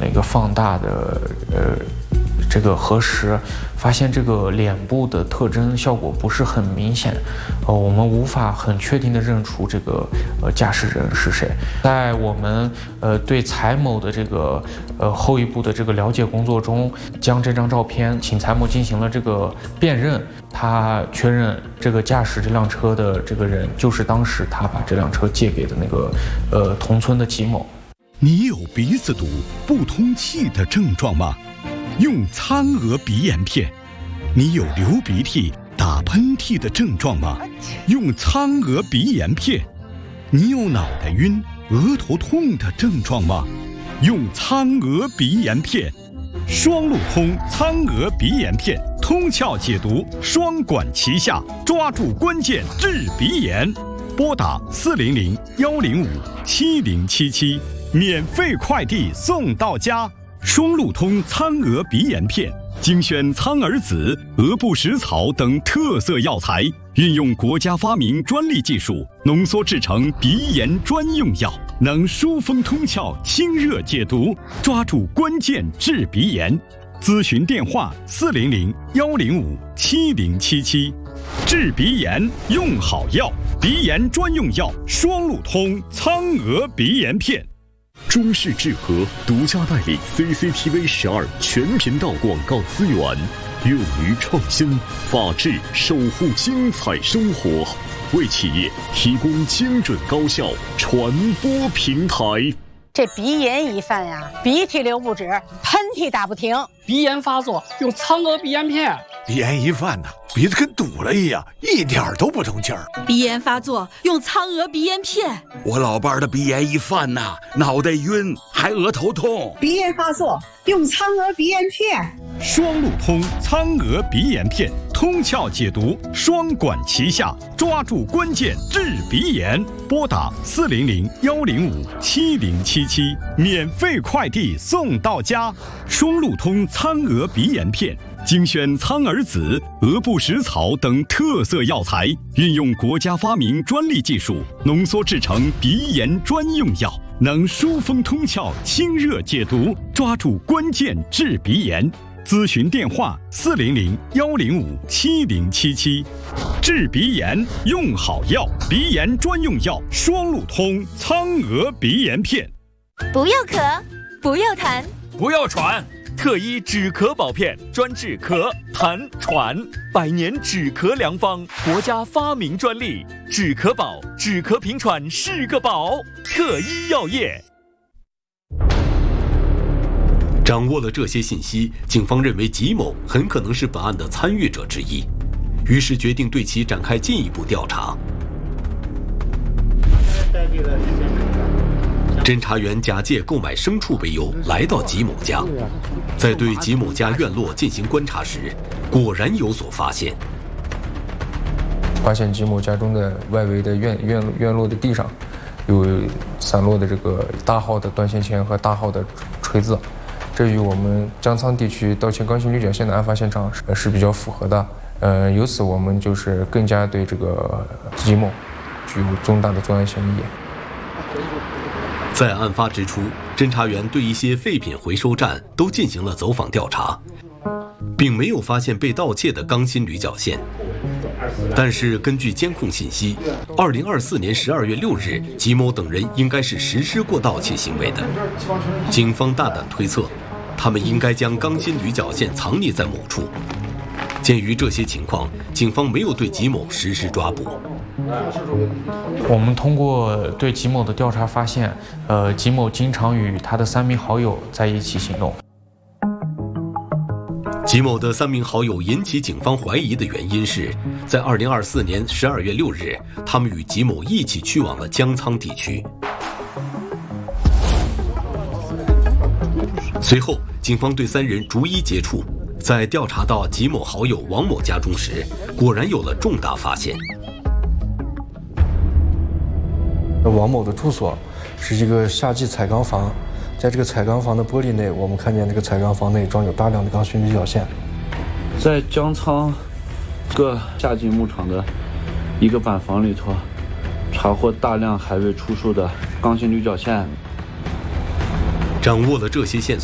了一个放大的这个核实，发现这个脸部的特征效果不是很明显，我们无法很确定的认出这个驾驶人是谁。在我们对蔡某的这个后一步的这个了解工作中，将这张照片请蔡某进行了这个辨认，他确认这个驾驶这辆车的这个人就是当时他把这辆车借给的那个同村的吉某。 你有鼻子堵、不通气的症状吗？用苍娥鼻炎片。你有流鼻涕、打喷嚏的症状吗？用苍娥鼻炎片。你有脑袋晕、额头痛的症状吗？用苍娥鼻炎片。双路通苍娥鼻炎片，通窍解毒，双管齐下，抓住关键治鼻炎。拨打400-105-7077，免费快递送到家。双路通苍娥鼻炎片，精选苍耳子、鹅不食草等特色药材，运用国家发明专利技术，浓缩制成鼻炎专用药，能疏风通窍、清热解毒，抓住关键治鼻炎。咨询电话400-105-7077。治鼻炎用好药，鼻炎专用药双路通苍娥鼻炎片。 中式智和独家代理 CCTV12全频道广告资源，勇于创新，法治守护精彩生活，为企业提供精准高效传播平台。 这鼻炎一犯呀，鼻涕流不止，喷嚏打不停， 鼻炎发作用苍娥鼻炎片。 鼻炎一犯呢，鼻子跟堵了一样，一点都不通气儿。 鼻炎发作用苍娥鼻炎片。 我老伴儿的鼻炎一犯呐，脑袋晕，还额头痛。 鼻炎发作用苍娥鼻炎片。 双路通苍娥鼻炎片，通窍解毒，双管齐下，抓住关键治鼻炎。拨打400-105-7077，免费快递送到家。双路通苍娥鼻炎片，精选苍耳子、鹅不食草等特色药材，运用国家发明专利技术，浓缩制成鼻炎专用药，能疏风通窍、清热解毒，抓住关键治鼻炎。咨询电话400-105-7077。治鼻炎用好药，鼻炎专用药双路通苍娥鼻炎片。 不要咳，不要痰， 不要喘。特医止咳宝片，专治咳、痰、喘，100年止咳良方，国家发明专利。止咳宝，止咳平喘是个宝。特医药业。 掌握了这些信息，警方认为吉某很可能是本案的参与者之一，于是决定对其展开进一步调查。侦查员假借购买牲畜为由来到吉某家，在对吉某家院落进行观察时，果然有所发现。 发现吉某家中的外围的院落的地上有散落的这个大号的断线钳和大号的锤子，这与我们江沧地区道歉钢筋铝角线的案发现场是比较符合的。由此我们就是更加对这个吉某具有重大的作案嫌疑。 在案发之初，侦查员对一些废品回收站都进行了走访调查，并没有发现被盗窃的钢筋铝角线。但是根据监控信息，2024年12月6日，吉某等人应该是实施过盗窃行为的。警方大胆推测，他们应该将钢筋铝角线藏匿在某处。鉴于这些情况，警方没有对吉某实施抓捕。 我们通过对吉某的调查发现，吉某经常与他的3名好友在一起行动。 吉某的3名好友引起警方怀疑的原因是，在2024年12月6日，他们与吉某一起去往了江沧地区。随后，警方对3人逐一接触，在调查到吉某好友王某家中时，果然有了重大发现。 王某的住所是一个夏季采钢房，在这个采钢房的玻璃内，我们看见这个采钢房内装有大量的钢筋铝角线。 在江沧各夏季牧场的一个板房里头，查获大量还未出售的钢筋铝角线。 掌握了这些线索。